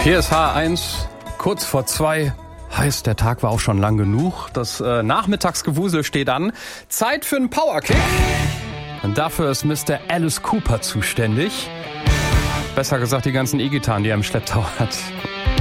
Hier ist H1, kurz vor 2. Heißt, der Tag war auch schon lang genug. Das Nachmittagsgewusel steht an. Zeit für einen Powerkick. Und dafür ist Mr. Alice Cooper zuständig. Besser gesagt, die ganzen E-Gitarren, die er im Schlepptau hat.